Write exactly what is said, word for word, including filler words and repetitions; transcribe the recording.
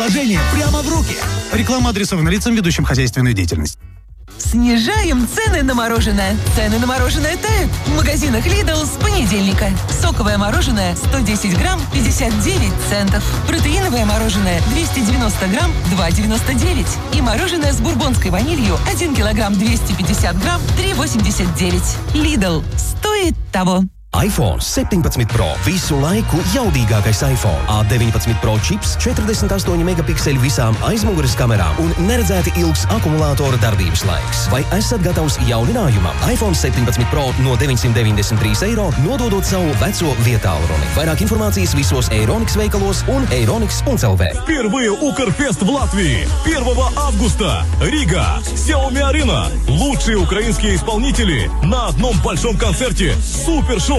Положение прямо в руки. Реклама адресована лицам, ведущим хозяйственную деятельность. Снижаем цены на мороженое. Цены на мороженое тают. В магазинах Lidl с понедельника. Соковое мороженое сто десять грамм пятьдесят девять центов. Протеиновое мороженое двести девяносто грамм два девяносто девять. И мороженое с бурбонской ванилью один килограмм двести пятьдесят грамм три восемьдесят девять. Lidl. Стоит того. iPhone septiņpadsmit Pro. Visu laiku jaudīgākais iPhone. A deviņpadsmit Pro čips, četrdesmit astoņi megapikseli visām aizmugures kamerām un neredzēti ilgs akumulātora darbības laiks. Vai esat gatavs jauninājumam? iPhone septiņpadsmit Pro no deviņsimt deviņdesmit trīs eiro, nododot savu veco vietālruni. Vairāk информации visos Euronics veikalos un euronics punkt эл ви. Впервые Укрфест в Латвии. первого августа. Рига. Xiaomi Arena. Лучшие украинские исполнители на одном большом концерте. Супершоу